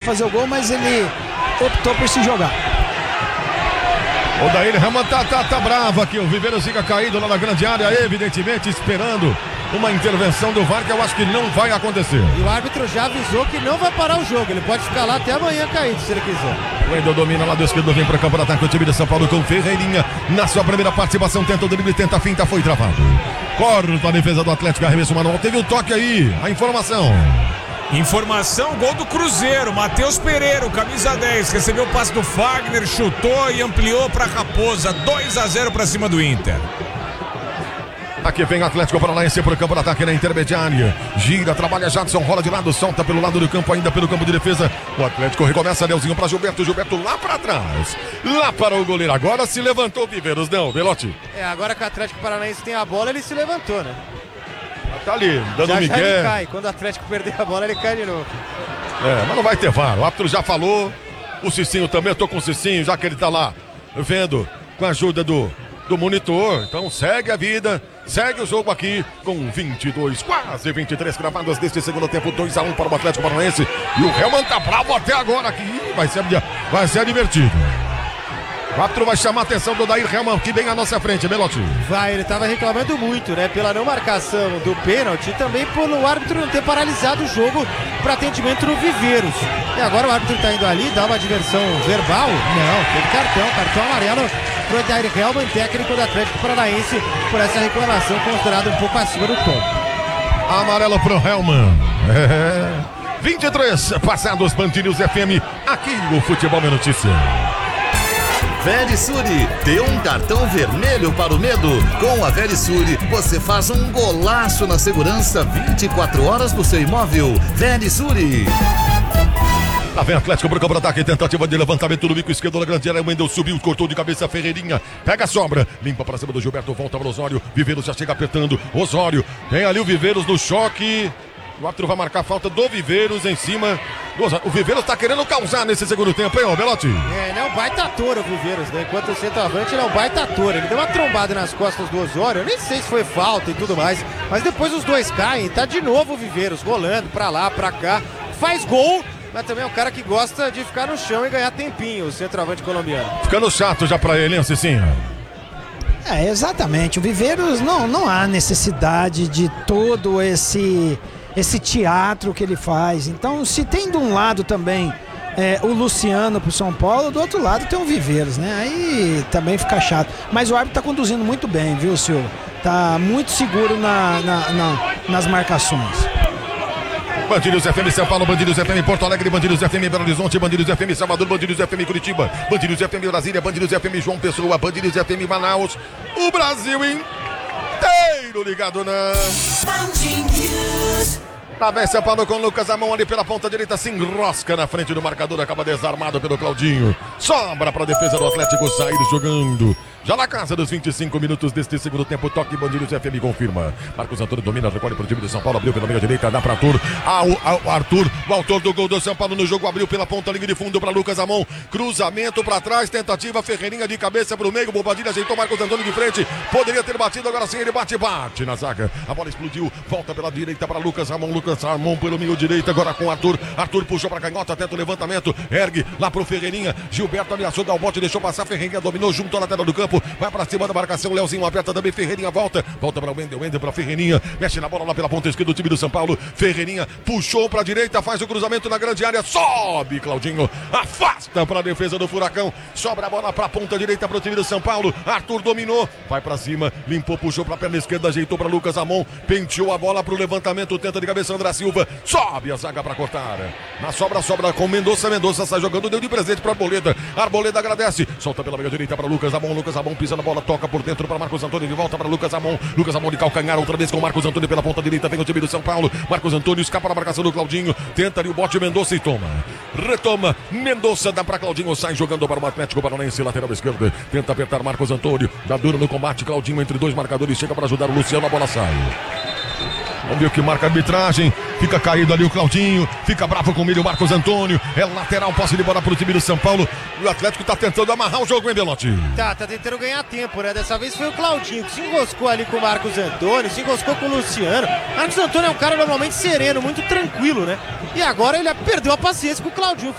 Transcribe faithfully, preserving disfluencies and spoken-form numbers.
fazer o gol, mas ele optou por se jogar. O Daír Helman tá, tá, tá bravo aqui. O Viveiros fica caído lá na grande área, evidentemente esperando uma intervenção do V A R que eu acho que não vai acontecer. E o árbitro já avisou que não vai parar o jogo. Ele pode ficar lá até amanhã caído, se ele quiser. O Wendel domina lá do esquerdo, vem para o campo de ataque. O time de São Paulo com Ferreirinha na sua primeira participação. Tenta o drible, tenta a finta, foi travado. Corta a defesa do Atlético, arremesso manual. Teve o toque aí, a informação. Informação, gol do Cruzeiro, Matheus Pereira, o camisa dez, recebeu o passe do Fagner, chutou e ampliou para Raposa, dois a zero para cima do Inter. Aqui vem o Atlético Paranaense para o campo de ataque na intermediária. Gira, trabalha Jadson, rola de lado, solta pelo lado do campo, ainda pelo campo de defesa. O Atlético recomeça, Neuzinho para Gilberto, Gilberto lá para trás. Lá para o goleiro, agora se levantou o Viveiros, não, Belotti. É, agora que o Atlético Paranaense tem a bola, ele se levantou, né? Tá ali, dando já, migué. Já ele cai, quando o Atlético perder a bola, ele cai de novo. É, mas não vai ter V A R, o árbitro já falou. O Cicinho também, eu tô com o Cicinho, já que ele tá lá vendo com a ajuda do, do monitor. Então segue a vida, segue o jogo aqui com vinte e dois, quase vinte e três gravadas deste segundo tempo, dois a um para o Atlético Paranaense. E o Helman tá bravo até agora aqui, vai ser, vai ser divertido. O árbitro vai chamar a atenção do Daír Helman, que vem à nossa frente, Belotti. Vai, ele estava reclamando muito, né? Pela não marcação do pênalti e também pelo árbitro não ter paralisado o jogo para atendimento no Viveiros. E agora o árbitro está indo ali, dá uma diversão verbal. Não, teve cartão, cartão amarelo pro Daír Helman, técnico do Atlético Paranaense, por essa reclamação considerada um pouco acima do tom. Amarelo pro Helman. É. vinte e três, passados Band News F M, aqui o Futebol é Notícia. Verisure, dê um cartão vermelho para o medo. Com a Verisure, você faz um golaço na segurança vinte e quatro horas do seu imóvel. Verisure. Lá vem Atlético pro campo de ataque, tentativa de levantamento do bico esquerdo na grande área. O Wendel subiu, cortou de cabeça, Ferreirinha pega a sobra, limpa para cima do Gilberto, volta para o Osório. Viveiros já chega apertando, Osório, tem ali o Viveiros no choque. O árbitro vai marcar a falta do Viveiros em cima. O Viveiros tá querendo causar nesse segundo tempo, hein, ó, Belotti? É, ele é um baita ator, o Viveiros, né? Enquanto o centroavante, ele é um baita ator. Ele deu uma trombada nas costas do Osório. Eu nem sei se foi falta e tudo mais. Mas depois os dois caem. Tá de novo o Viveiros rolando pra lá, pra cá. Faz gol, mas também é um cara que gosta de ficar no chão e ganhar tempinho, o centroavante colombiano. Ficando chato já pra ele, hein, Cicinho? É, exatamente. O Viveiros, não, não há necessidade de todo esse... esse teatro que ele faz. Então, se tem de um lado também é, o Luciano pro São Paulo, do outro lado tem o Viveiros, né? Aí também fica chato. Mas o árbitro tá conduzindo muito bem, viu, Silvio? Tá muito seguro na, na, na, nas marcações. Band News F M São Paulo, Band News F M Porto Alegre, Band News F M Belo Horizonte, Band News F M Salvador, Band News F M Curitiba, Band News F M Brasília, Band News F M João Pessoa, Band News F M Manaus. O Brasil inteiro ligado na Band News. Lá vem São Paulo com o Lucas, a mão ali pela ponta direita, se enrosca na frente do marcador, acaba desarmado pelo Claudinho. Sobra para a defesa do Atlético sair jogando. Já na casa dos vinte e cinco minutos deste segundo tempo, toque Band News F M confirma. Marcos Antônio domina, recolhe para o time de São Paulo, abriu pela meia direita, dá para Arthur. Ah, o, ah, o Arthur, o autor do gol do São Paulo no jogo, abriu pela ponta, linha de fundo para Lucas Amon. Cruzamento para trás, tentativa, Ferreirinha de cabeça para o meio, Bobadilha ajeitou Marcos Antônio de frente. Poderia ter batido, agora sim ele bate, bate na zaga. A bola explodiu, volta pela direita para Lucas Amon. Lucas Amon pelo meio direito, agora com Arthur. Arthur puxou para canhota, tenta o levantamento, ergue lá pro Ferreirinha. Gilberto ameaçou dar o bote, deixou passar, Ferreirinha dominou, junto à lateral do campo, vai para cima da marcação, Leozinho aperta também, Ferreirinha volta, volta para o Wendel, Wendel para Ferreirinha, mexe na bola lá pela ponta esquerda do time do São Paulo, Ferreirinha puxou para a direita, faz o cruzamento na grande área, sobe Claudinho, afasta para a defesa do Furacão, sobra a bola para a ponta direita para o time do São Paulo, Arthur dominou, vai para cima, limpou, puxou para a perna esquerda, ajeitou para Lucas Amon, penteou a bola para o levantamento, tenta de cabeça André Silva, sobe a zaga para cortar, na sobra, sobra com Mendonça, Mendonça sai jogando, deu de presente para Arboleda, Arboleda agradece, solta pela meia direita para Lucas Amon, Lucas Amon pisa na bola, toca por dentro para Marcos Antônio, de volta para Lucas Amon, Lucas Amon de calcanhar, outra vez com Marcos Antônio pela ponta direita, vem o time do São Paulo, Marcos Antônio escapa na marcação do Claudinho, tenta ali o bote, Mendonça e toma, retoma, Mendonça dá para Claudinho, sai jogando para o Atlético Paranaense, lateral esquerda, tenta apertar Marcos Antônio, dá duro no combate, Claudinho entre dois marcadores, chega para ajudar o Luciano, a bola sai. Vamos ver o que marca a arbitragem. Fica caído ali o Claudinho. Fica bravo com ele o Marcos Antônio. É lateral, posse de bola para o time do São Paulo. O Atlético tá tentando amarrar o jogo, hein, Belotti? Tá, tá tentando ganhar tempo, né? Dessa vez foi o Claudinho que se enroscou ali com o Marcos Antônio, se enroscou com o Luciano. Marcos Antônio é um cara normalmente sereno, muito tranquilo, né? E agora ele perdeu a paciência com o Claudinho.